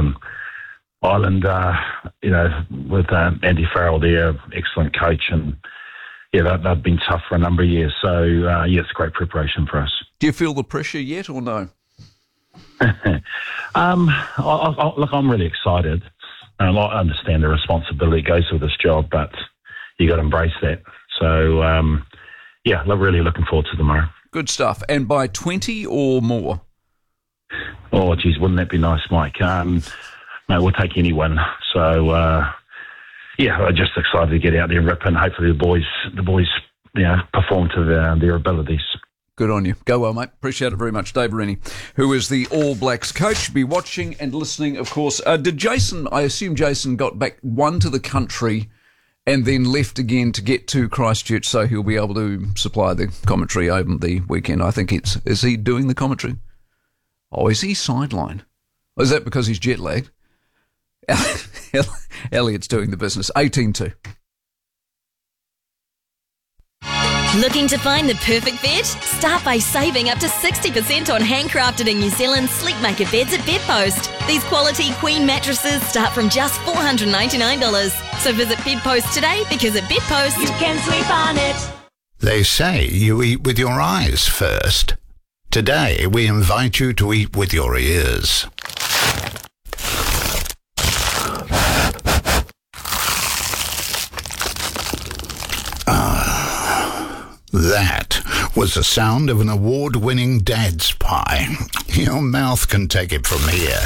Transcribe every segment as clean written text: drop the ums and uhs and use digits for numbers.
and Ireland, with Andy Farrell there, excellent coach, and they've been tough for a number of years. So, it's great preparation for us. Do you feel the pressure yet or no? Look, I'm really excited. I understand the responsibility that goes with this job, but you got to embrace that. So, really looking forward to tomorrow. Good stuff. And by 20 or more? Oh, geez, wouldn't that be nice, Mike? Mate, we'll take any win. So, I'm just excited to get out there and rip, and hopefully the boys, perform to their abilities. Good on you. Go well, mate. Appreciate it very much. Dave Rennie, who is the All Blacks coach, be watching and listening, of course. I assume Jason got back to the country and then left again to get to Christchurch, so he'll be able to supply the commentary over the weekend. I think is he doing the commentary? Oh, is he sideline? Or is that because he's jet lagged? Elliot's doing the business. 18-2. Looking to find the perfect bed? Start by saving up to 60% on handcrafted in New Zealand Sleepmaker beds at Bedpost. These quality queen mattresses start from just $499. So visit Bedpost today, because at Bedpost you can sleep on it. They say you eat with your eyes first. Today we invite you to eat with your ears. That was the sound of an award-winning Dad's Pie. Your mouth can take it from here.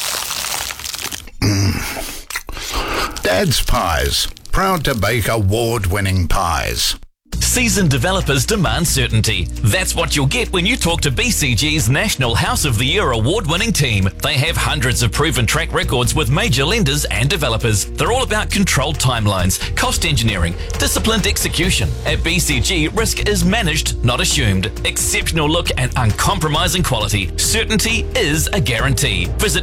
Dad's Pies, proud to bake award-winning pies. Seasoned developers demand certainty. That's what you'll get when you talk to BCG's National House of the Year award-winning team. They have hundreds of proven track records with major lenders and developers. They're all about controlled timelines, cost engineering, disciplined execution. At BCG, risk is managed, not assumed. Exceptional look and uncompromising quality. Certainty is a guarantee. Visit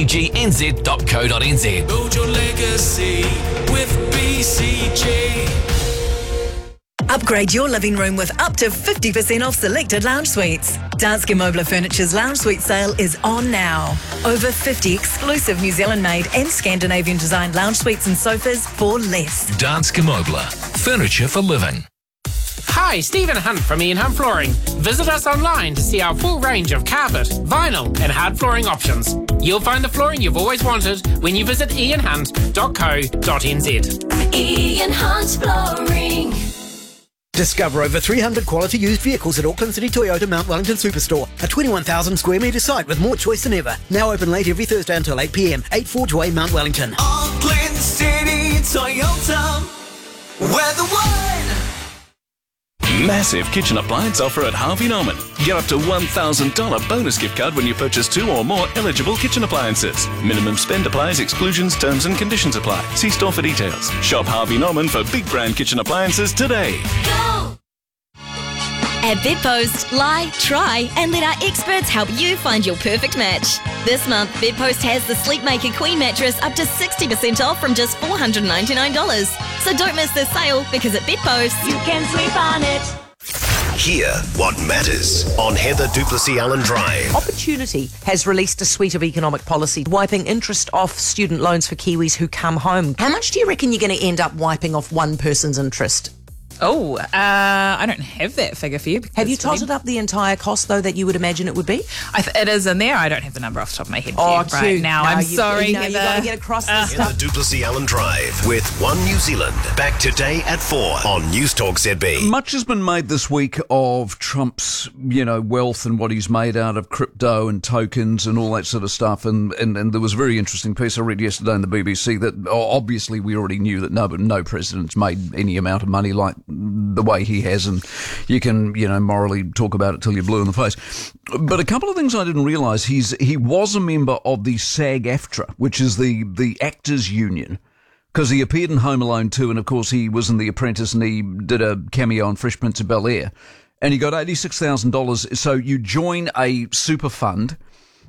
bcgnz.co.nz. Build your legacy with BCG. Upgrade your living room with up to 50% off selected lounge suites. Danske Mobler Furniture's lounge suite sale is on now. Over 50 exclusive New Zealand-made and Scandinavian-designed lounge suites and sofas for less. Danske Mobler. Furniture for living. Hi, Stephen Hunt from Ian Hunt Flooring. Visit us online to see our full range of carpet, vinyl and hard flooring options. You'll find the flooring you've always wanted when you visit ianhunt.co.nz. Ian Hunt Flooring. Discover over 300 quality used vehicles at Auckland City Toyota Mount Wellington Superstore. A 21,000 square metre site with more choice than ever. Now open late every Thursday until 8 p.m. 8 Forge Way, Mount Wellington. Auckland City Toyota. We're the one. Massive kitchen appliance offer at Harvey Norman. Get up to $1,000 bonus gift card when you purchase 2 or more eligible kitchen appliances. Minimum spend applies, exclusions, terms and conditions apply. See store for details. Shop Harvey Norman for big brand kitchen appliances today. Go! At Bedpost, lie, try, and let our experts help you find your perfect match. This month, Bedpost has the Sleepmaker Queen mattress up to 60% off from just $499. So don't miss this sale, because at Bedpost you can sleep on it. Hear what matters on Heather Duplessis Allen Drive. Opportunity has released a suite of economic policy wiping interest off student loans for Kiwis who come home. How much do you reckon you're going to end up wiping off one person's interest? Oh, I don't have that figure for you. Have you totted up the entire cost, though, that you would imagine it would be? It is in there. I don't have the number off the top of my head right now. I'm sorry. You got to get across this Heather stuff. Duplessis Allen Drive with One New Zealand. Back today at 4 on News Talk ZB. Much has been made this week of Trump's, wealth and what he's made out of crypto and tokens and all that sort of stuff. And there was a very interesting piece I read yesterday in the BBC that obviously we already knew that no president's made any amount of money like the way he has, and you can, morally talk about it till you're blue in the face. But a couple of things I didn't realise, he was a member of the SAG-AFTRA, which is the actors' union, because he appeared in Home Alone 2, and of course he was in The Apprentice, and he did a cameo on Fresh Prince of Bel-Air, and he got $86,000. So you join a super fund,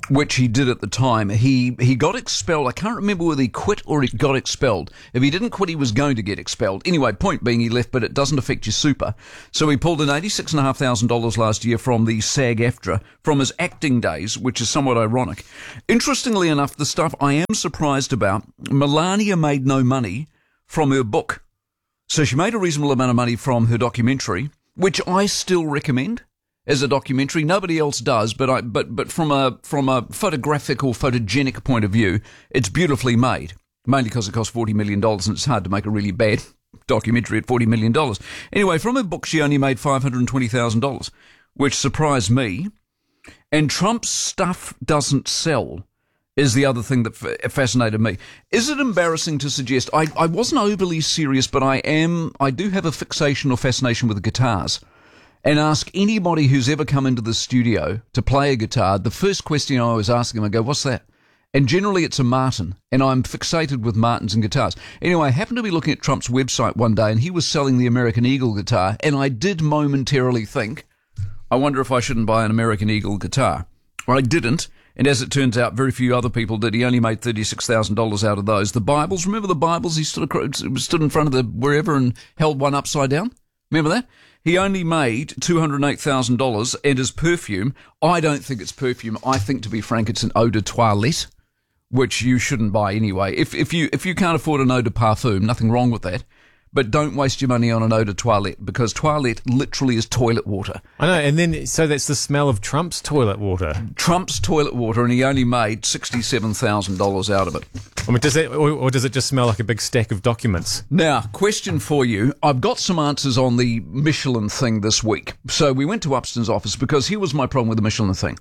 which he did at the time, he got expelled. I can't remember whether he quit or he got expelled. If he didn't quit, he was going to get expelled. Anyway, point being, he left, but it doesn't affect your super. So he pulled in $86,500 last year from the SAG-AFTRA, from his acting days, which is somewhat ironic. Interestingly enough, the stuff I am surprised about, Melania made no money from her book. So she made a reasonable amount of money from her documentary, which I still recommend as a documentary. Nobody else does, but from a photographic or photogenic point of view, it's beautifully made, mainly because it cost $40 million and it's hard to make a really bad documentary at $40 million. Anyway, from her book, she only made $520,000, which surprised me. And Trump's stuff doesn't sell is the other thing that fascinated me. Is it embarrassing to suggest, I wasn't overly serious, but I do have a fixation or fascination with guitars. And ask anybody who's ever come into the studio to play a guitar, the first question I always ask them, I go, what's that? And generally it's a Martin, and I'm fixated with Martins and guitars. Anyway, I happened to be looking at Trump's website one day, and he was selling the American Eagle guitar, and I did momentarily think, I wonder if I shouldn't buy an American Eagle guitar. Well, I didn't, and as it turns out, very few other people did. He only made $36,000 out of those. The Bibles, remember the Bibles? He stood in front of the wherever and held one upside down? Remember that? He only made $208,000, and his perfume, I don't think it's perfume. I think, to be frank, it's an eau de toilette, which you shouldn't buy anyway. If you can't afford an eau de parfum, nothing wrong with that. But don't waste your money on an eau de toilette, because toilette literally is toilet water. I know, and then, so that's the smell of Trump's toilet water. Trump's toilet water, and he only made $67,000 out of it. I mean, does it just smell like a big stack of documents? Now, question for you. I've got some answers on the Michelin thing this week. So we went to Upston's office, because here was my problem with the Michelin thing.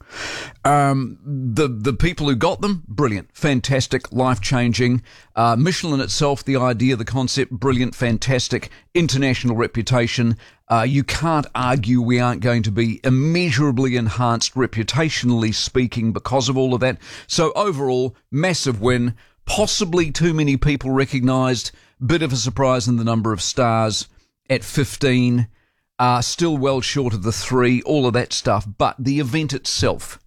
The people who got them, brilliant, fantastic, life-changing. Michelin itself, the idea, the concept, brilliant, fantastic, international reputation. You can't argue we aren't going to be immeasurably enhanced reputationally speaking because of all of that. So overall, massive win. Possibly too many people recognised. Bit of a surprise in the number of stars at 15. Still well short of the 3, all of that stuff. But the event itself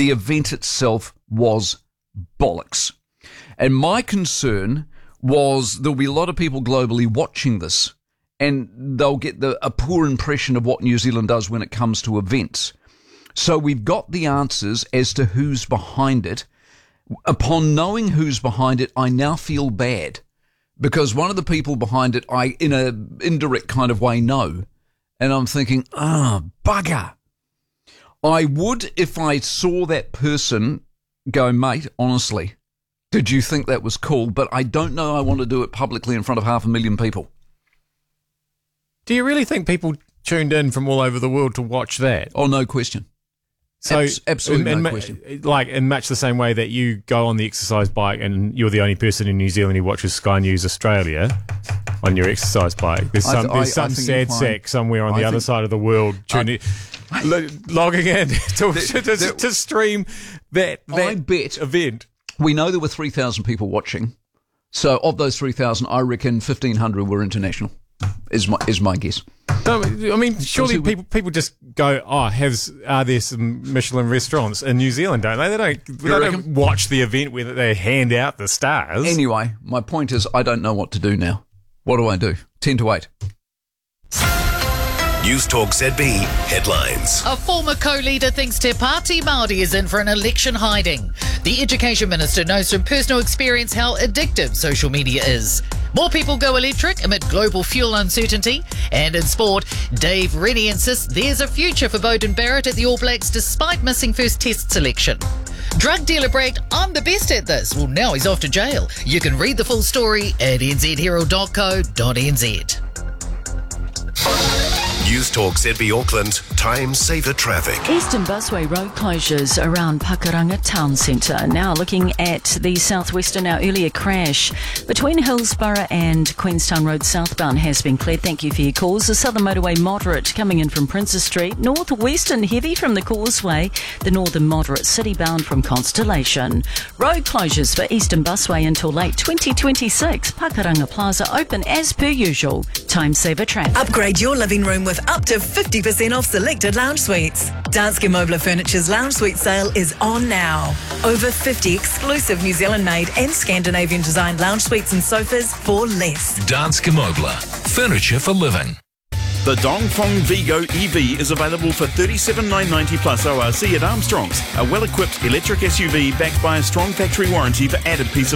was bollocks. And my concern was there'll be a lot of people globally watching this, and they'll get a poor impression of what New Zealand does when it comes to events. So we've got the answers as to who's behind it. Upon knowing who's behind it, I now feel bad, because one of the people behind it, I, in an indirect kind of way, know. And I'm thinking, bugger. I would, if I saw that person, go, mate, honestly, did you think that was cool? But I don't know I want to do it publicly in front of 500,000 people. Do you really think people tuned in from all over the world to watch that? Oh, no question. So absolutely no question. Like, in much the same way that you go on the exercise bike and you're the only person in New Zealand who watches Sky News Australia on your exercise bike. There's some sad sack somewhere on the other side of the world logging in to stream that event. We know there were 3,000 people watching. So of those 3,000, I reckon 1,500 were international, is my guess. No, I mean, surely people just go, are there some Michelin restaurants in New Zealand, don't they? They don't watch the event where they hand out the stars. Anyway, my point is, I don't know what to do now. What do I do? 10 to 8. News Talk ZB headlines. A former co-leader thinks Te Pāti Māori is in for an election hiding. The Education Minister knows from personal experience how addictive social media is. More people go electric amid global fuel uncertainty. And in sport, Dave Rennie insists there's a future for Beauden Barrett at the All Blacks despite missing first test selection. Drug dealer bragged, I'm the best at this. Well, now he's off to jail. You can read the full story at nzherald.co.nz. News Talk ZB Auckland, Time Saver Traffic. Eastern Busway road closures around Pakuranga Town Centre. Now looking at the southwestern, our earlier crash between Hillsborough and Queenstown Road southbound has been cleared. Thank you for your calls. The Southern Motorway moderate coming in from Princes Street. Northwestern heavy from the Causeway. The Northern moderate citybound from Constellation. Road closures for Eastern Busway until late 2026. Pakuranga Plaza open as per usual. Time Saver Traffic. Upgrade your living room with with up to 50% off selected lounge suites. Danske Mobler Furniture's lounge suite sale is on now. Over 50 exclusive New Zealand-made and Scandinavian-designed lounge suites and sofas for less. Danske Mobler. Furniture for living. The Dongfeng Vigo EV is available for $37,990 plus ORC at Armstrong's. A well-equipped electric SUV backed by a strong factory warranty for added peace of